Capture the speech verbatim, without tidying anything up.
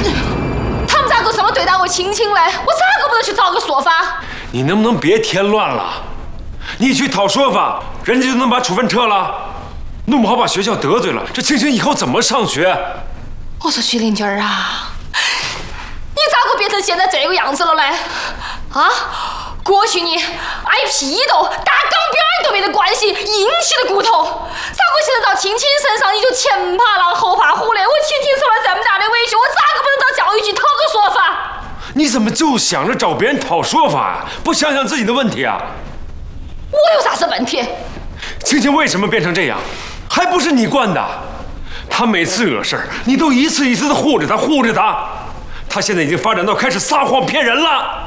他们咋个这么对待我青青嘞？我咋个不能去讨个说法？ 你能不能别添乱了？你去讨说法，人家就能把处分撤了？弄不好把学校得罪了，这青青以后怎么上学？ 我说徐林军儿啊，你咋个变成现在这个样子了嘞？啊？过去你挨批斗、打钢边都没得关系，硬气的骨头，咋个现在到青青身上你就前怕狼后怕虎嘞？我青青受了这么大的委屈，我咋个不能到教育局讨个说法？ 你怎么就想着找别人讨说法啊？不想想自己的问题啊？ 我有啥子问题？ 青青为什么变成这样？还不是你惯的。她每次惹事儿，你都一次一次的护着她，护着她。她现在已经发展到开始撒谎骗人了。